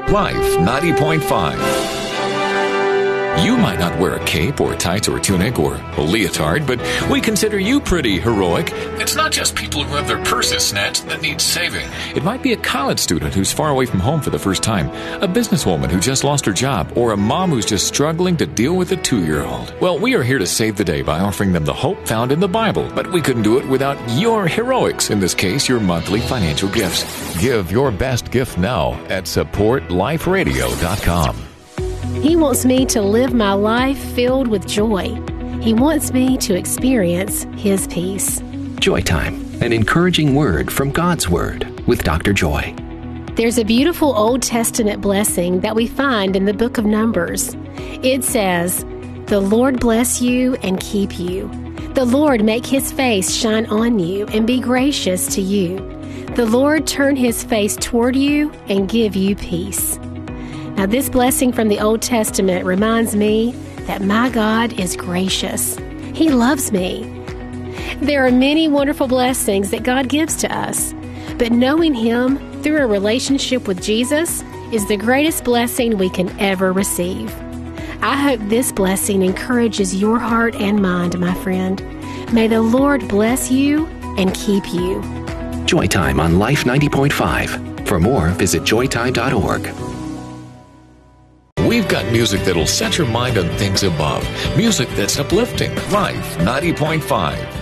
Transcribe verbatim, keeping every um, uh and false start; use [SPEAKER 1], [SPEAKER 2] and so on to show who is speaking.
[SPEAKER 1] Life ninety point five. You might not wear a cape or tights or tunic or a leotard, but we consider you pretty heroic. It's not just people who have their purses snatched that need saving. It might be a college student who's far away from home for the first time, a businesswoman who just lost her job, or a mom who's just struggling to deal with a two-year-old. Well, we are here to save the day by offering them the hope found in the Bible, but we couldn't do it without your heroics, in this case, your monthly financial gifts. Give your best gift now at support life radio dot com.
[SPEAKER 2] He wants me to live my life filled with joy. He wants me to experience His peace.
[SPEAKER 3] Joy Time, an encouraging word from God's Word with Doctor Joy.
[SPEAKER 2] There's a beautiful Old Testament blessing that we find in the book of Numbers. It says, "The Lord bless you and keep you. The Lord make His face shine on you and be gracious to you. The Lord turn His face toward you and give you peace." Now, this blessing from the Old Testament reminds me that my God is gracious. He loves me. There are many wonderful blessings that God gives to us, but knowing Him through a relationship with Jesus is the greatest blessing we can ever receive. I hope this blessing encourages your heart and mind, my friend. May the Lord bless you and keep you.
[SPEAKER 3] Joy Time on Life ninety point five. For more, visit joy time dot org.
[SPEAKER 1] We've got music that'll set your mind on things above. Music that's uplifting. Life ninety point five.